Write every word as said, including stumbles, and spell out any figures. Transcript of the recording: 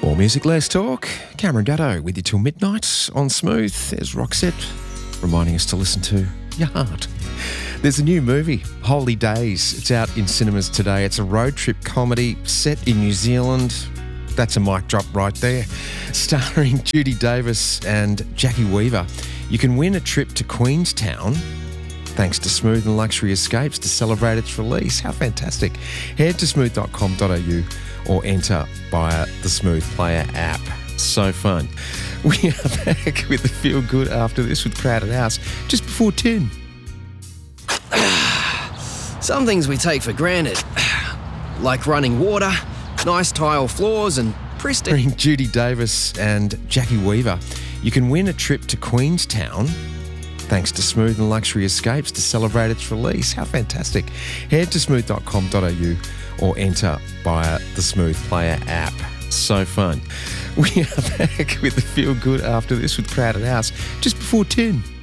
More music, less talk. Cameron Daddo with you till midnight on Smooth. There's Roxette reminding us to listen to your heart. There's a new movie, Holy Days. It's out in cinemas today. It's a road trip comedy set in New Zealand. That's a mic drop right there. Starring Judy Davis and Jackie Weaver. You can win a trip to Queenstown thanks to Smooth and Luxury Escapes to celebrate its release. How fantastic. Head to smooth dot com dot a u or enter via the Smooth Player app. So fun. We are back with the Feel Good after this with Crowded House just before ten. Some things we take for granted, like running water, nice tile floors and pristine... Starring Judy Davis and Jackie Weaver. You can win a trip to Queenstown thanks to Smooth and Luxury Escapes to celebrate its release. How fantastic. Head to smooth dot com dot a u or enter via the Smooth Player app. So fun. We are back with the Feel Good after this with Crowded House just before ten.